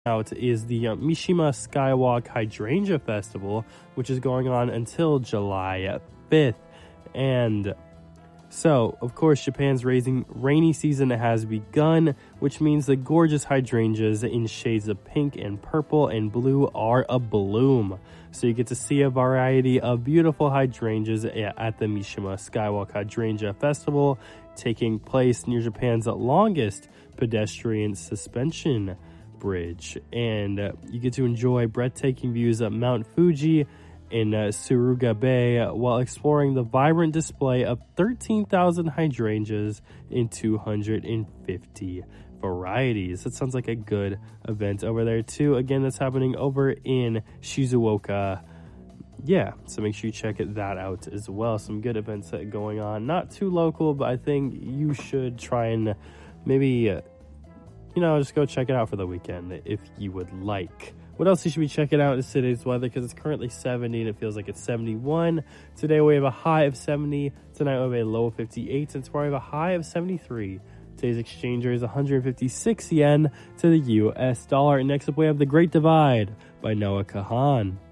out is the Mishima Skywalk Hydrangea Festival, which is going on until July 5th. And so, of course, Japan's rainy season has begun, which means the gorgeous hydrangeas in shades of pink and purple and blue are abloom. So you get to see a variety of beautiful hydrangeas at the Mishima Skywalk Hydrangea Festival, taking place near Japan's longest pedestrian suspension bridge. And you get to enjoy breathtaking views of Mount Fuji in Suruga Bay while exploring the vibrant display of 13,000 hydrangeas in 250 varieties. That sounds like a good event over there too. Again, that's happening over in Shizuoka. Yeah, so make sure you check that out as well. Some good events going on. Not too local, but I think you should try and maybe, just go check it out for the weekend if you would like. What else you should be checking out is today's weather, because it's currently 70 and it feels like it's 71. Today we have a high of 70. Tonight we have a low of 58. And tomorrow we have a high of 73. Today's exchange rate is 156 yen to the US dollar. And next up we have The Great Divide by Noah Kahan.